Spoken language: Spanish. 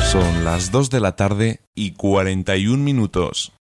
Son las 2 de la tarde y 41 minutos.